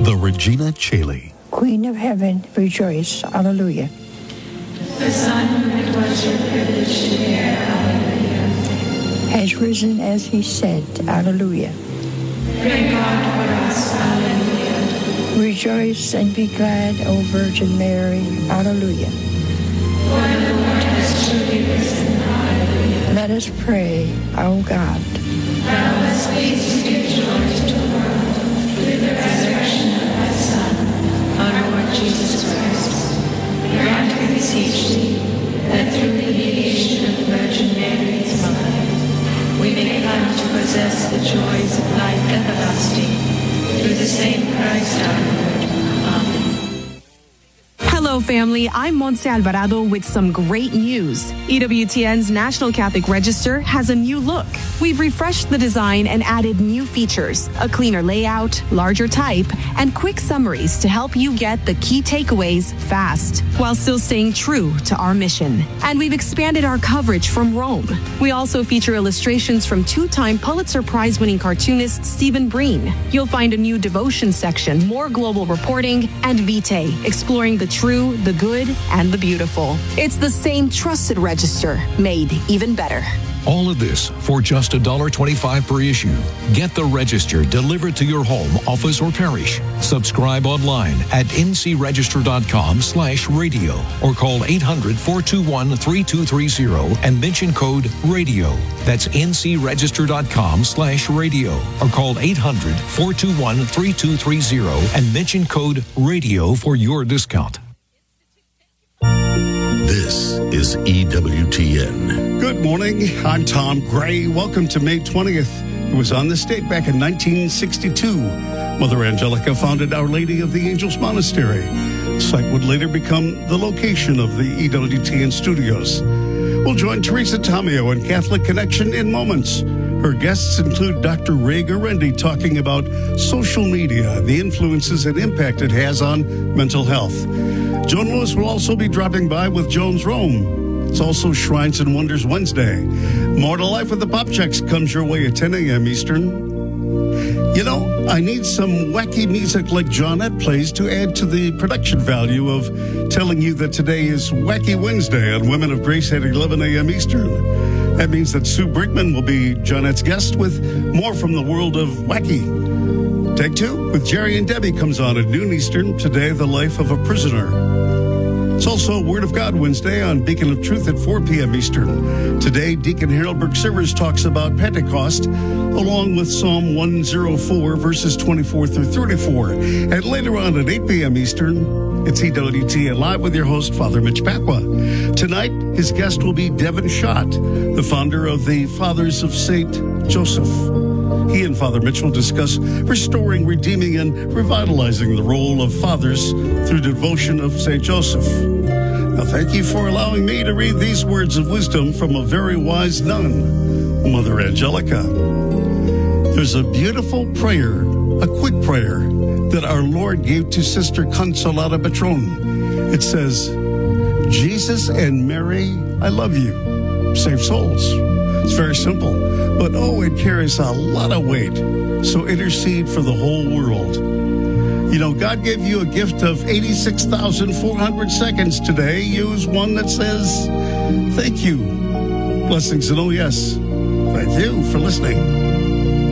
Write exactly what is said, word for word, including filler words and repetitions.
the Regina Caeli. Queen of Heaven, rejoice. Hallelujah. The Son whom it was your privilege to bear, hallelujah, has risen as he said. Hallelujah. Pray God for us, hallelujah. Rejoice and be glad, O Virgin Mary. Hallelujah. For the Lord has truly risen, hallelujah. Let us pray, O God. Thou hast pleased to give joy to the world through the resurrection of thy Son, our Lord Jesus Christ. Grant, we beseech thee, that through the mediation of the Virgin Mary, his mother, we may come to possess the joys of life everlasting, through the same Christ our Lord. Amen. Hello, family. I'm Montse Alvarado with some great news. E W T N's National Catholic Register has a new look. We've refreshed the design and added new features, a cleaner layout, larger type, and quick summaries to help you get the key takeaways fast, while still staying true to our mission. And we've expanded our coverage from Rome. We also feature illustrations from two-time Pulitzer Prize-winning cartoonist Stephen Breen. You'll find a new devotion section, more global reporting, and Vitae, exploring the true, the good, and the beautiful. It's the same trusted register, made even better. All of this for just one dollar twenty-five per issue. Get the Register delivered to your home, office, or parish. Subscribe online at ncregister.com slash radio or call eight hundred, four two one, three two three zero and mention code RADIO. That's ncregister.com slash radio or call eight hundred, four two one, three two three zero and mention code RADIO for your discount. This is E W T N. Good morning. I'm Tom Gray. Welcome to May twentieth. It was on this date back in nineteen sixty-two. Mother Angelica founded Our Lady of the Angels Monastery. The site would later become the location of the E W T N studios. We'll join Teresa Tomeo and Catholic Connection in moments. Her guests include Doctor Ray Garendi talking about social media, the influences and impact it has on mental health. Joan Lewis will also be dropping by with Joan's Rome. It's also Shrines and Wonders Wednesday. More to Life with the Pop Checks comes your way at ten a.m. Eastern. You know, I need some wacky music like Johnette plays to add to the production value of telling you that today is Wacky Wednesday on Women of Grace at eleven a.m. Eastern. That means that Sue Brinkman will be Johnette's guest with more from the world of wacky. Take Two with Jerry and Debbie comes on at noon Eastern. Today, the life of a prisoner. It's also Word of God Wednesday on Beacon of Truth at four p.m. Eastern. Today, Deacon Harold Burke-Sivers talks about Pentecost, along with Psalm one oh four, verses twenty-four through thirty-four. And later on at eight p.m. Eastern, it's E W T N Live with your host, Father Mitch Pacwa. Tonight, his guest will be Devin Schott, the founder of the Fathers of Saint Joseph. He and Father Mitch will discuss restoring, redeeming, and revitalizing the role of fathers through devotion of Saint Joseph. Now, thank you for allowing me to read these words of wisdom from a very wise nun, Mother Angelica. There's a beautiful prayer, a quick prayer, that our Lord gave to Sister Consolata Patron. It says, Jesus and Mary, I love you. Save souls. It's very simple, but oh, it carries a lot of weight. So intercede for the whole world. You know, God gave you a gift of eighty-six thousand four hundred seconds today. Use one that says, thank you. Blessings and oh yes, thank you for listening.